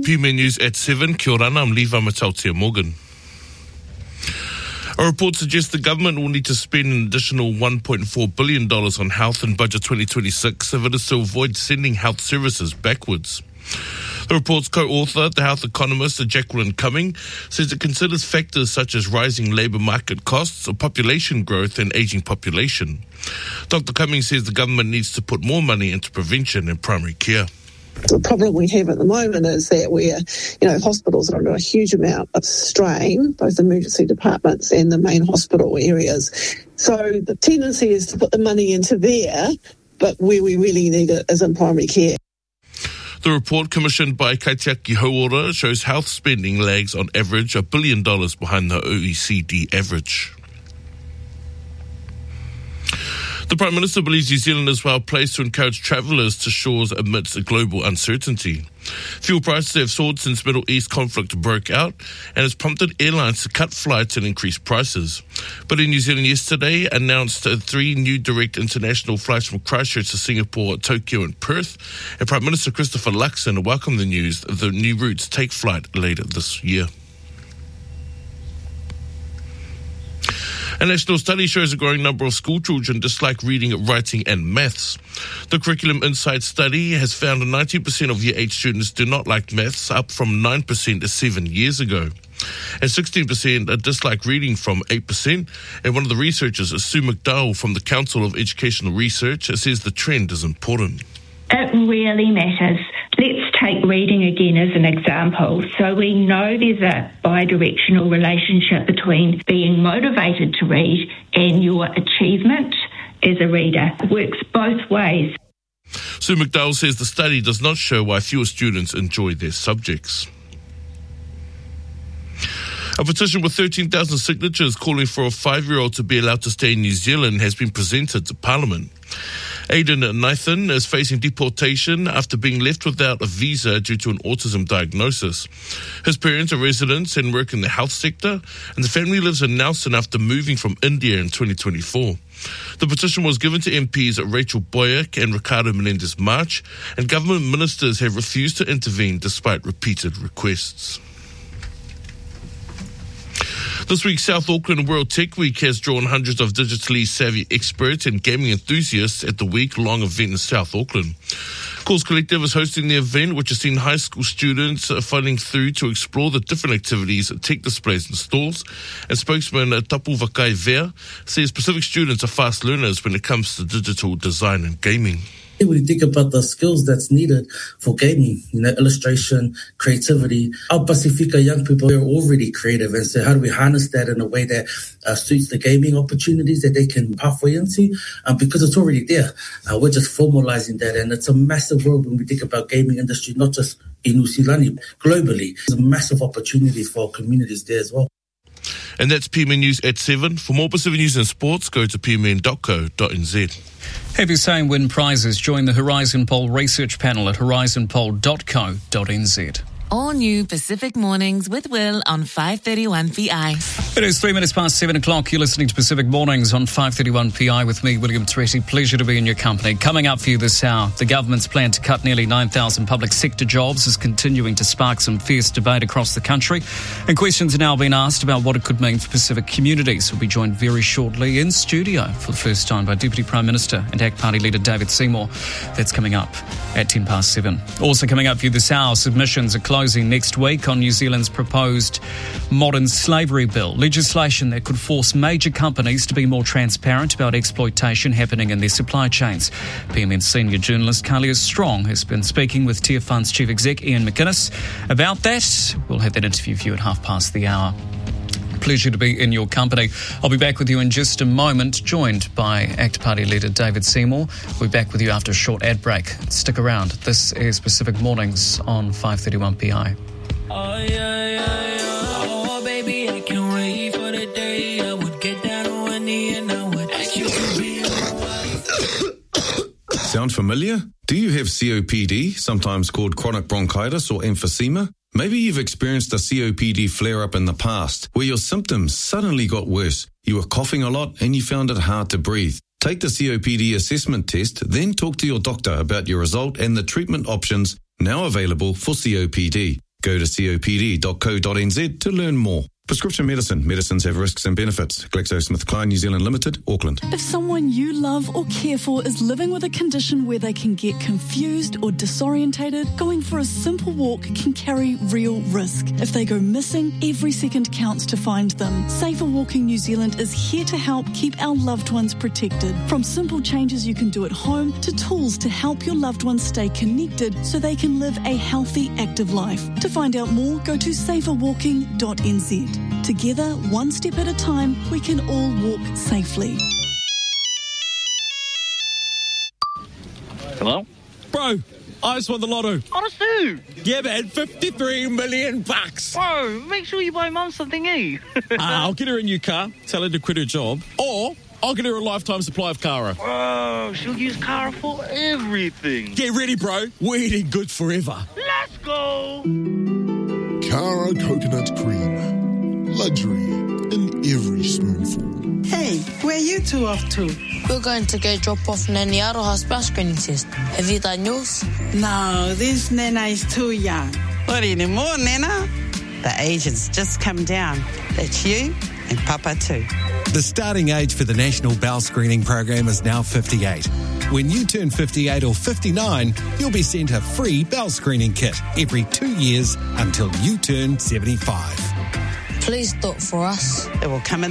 PMN News at 7. Kia ora, I'm Levi Matautia Morgan. A report suggests the government will need to spend an additional $1.4 billion on health in Budget 2026 if it is to avoid sending health services backwards. The report's co-author, the health economist Jacqueline Cumming, says it considers factors such as rising labour market costs, population growth and ageing population. Dr. Cumming says the government needs to put more money into prevention and primary care. The problem we have at the moment is that hospitals are under a huge amount of strain, both emergency departments and the main hospital areas. So the tendency is to put the money into there, but where we really need it is in primary care. The report, commissioned by Kaitiaki Hauora, shows health spending lags on average $1 billion behind the OECD average. The Prime Minister believes New Zealand is well placed to encourage travellers to shores amidst global uncertainty. Fuel prices have soared since Middle East conflict broke out and has prompted airlines to cut flights and increase prices. But in New Zealand yesterday announced 3 new direct international flights from Christchurch to Singapore, Tokyo and Perth. And Prime Minister Christopher Luxon welcomed the news that the new routes take flight later this year. A national study shows a growing number of school children dislike reading, writing and maths. The Curriculum Insight study has found that 90% of Year 8 students do not like maths, up from 9% 7 years ago. And 16% dislike reading from 8%. And one of the researchers, Sue McDowell from the Council of Educational Research, says the trend is important. It really matters. Let's take reading again as an example. So we know there's a bi-directional relationship between being motivated to read and your achievement as a reader. It works both ways. Sue McDowell says the study does not show why fewer students enjoy their subjects. A petition with 13,000 signatures calling for a 5-year-old to be allowed to stay in New Zealand has been presented to Parliament. Aidan Nathan is facing deportation after being left without a visa due to an autism diagnosis. His parents are residents and work in the health sector, and the family lives in Nelson after moving from India in 2024. The petition was given to MPs Rachel Boyack and Ricardo Menendez March, and government ministers have refused to intervene despite repeated requests. This week, South Auckland World Tech Week has drawn hundreds of digitally savvy experts and gaming enthusiasts at the week-long event in South Auckland. Calls Collective is hosting the event, which has seen high school students funneling through to explore the different activities, tech displays and stalls. And spokesman Tapu Vakai Vea says Pacific students are fast learners when it comes to digital design and gaming. When you think about the skills that's needed for gaming, illustration, creativity, our Pacifica young people are already creative, and so how do we harness that in a way that suits the gaming opportunities that they can pathway into? Because it's already there. We're just formalizing that, and it's a massive world when we think about gaming industry, not just in New Zealand, globally. There's a massive opportunity for communities there as well. And that's PMN News at 7. For more Pacific News and sports, go to pmn.co.nz. Have your say and win prizes. Join the Horizon Poll research panel at horizonpoll.co.nz. All new Pacific Mornings with Will on 531 PI. It is 3 minutes past 7 o'clock. You're listening to Pacific Mornings on 531 PI with me, William Tretti. Pleasure to be in your company. Coming up for you this hour, the government's plan to cut nearly 9,000 public sector jobs is continuing to spark some fierce debate across the country. And questions are now being asked about what it could mean for Pacific communities. We'll be joined very shortly in studio for the first time by Deputy Prime Minister and ACT Party leader David Seymour. That's coming up at 10 past 7. Also coming up for you this hour, submissions are closing next week on New Zealand's proposed modern slavery bill, legislation that could force major companies to be more transparent about exploitation happening in their supply chains. PMN senior journalist Kalia Strong has been speaking with Tier Fund's Chief Exec Ian McInnes about that. We'll have that interview for you at 1:30. Pleasure to be in your company. I'll be back with you in just a moment, joined by ACT Party leader David Seymour. We'll be back with you after a short ad break. Stick around. This is Pacific Mornings on 531 PI. Oh, baby, I can't wait for the day I would get down on one knee and I would ask you to be my wife. Sound familiar? Do you have COPD, sometimes called chronic bronchitis or emphysema? Maybe you've experienced a COPD flare-up in the past, where your symptoms suddenly got worse. You were coughing a lot and you found it hard to breathe. Take the COPD assessment test, then talk to your doctor about your result and the treatment options now available for COPD. Go to copd.co.nz to learn more. Prescription medicine. Medicines have risks and benefits. GlaxoSmithKline New Zealand Limited, Auckland. If someone you love or care for is living with a condition where they can get confused or disorientated, going for a simple walk can carry real risk. If they go missing, every second counts to find them. Safer Walking New Zealand is here to help keep our loved ones protected. From simple changes you can do at home to tools to help your loved ones stay connected so they can live a healthy, active life. To find out more, go to saferwalking.nz. Together, one step at a time, we can all walk safely. Hello? Bro, I just won the lotto. Honestly? Yeah, man, 53 million bucks. Bro, make sure you buy Mum something new. I'll get her a new car, tell her to quit her job, or I'll get her a lifetime supply of Cara. Bro, she'll use Cara for everything. Get ready, bro. We're eating good forever. Let's go. Cara Coconut Cream. Luxury in every spoonful. Hey, where you two off to? We're going to go drop off Nanny Aroha's bowel screening test. Have you done yours? No, this Nana is too young. Not anymore, Nana. The age has just come down. That's you and Papa too. The starting age for the National Bowel Screening Program is now 58. When you turn 58 or 59, you'll be sent a free bowel screening kit every 2 years until you turn 75. Please do it for us. It will come in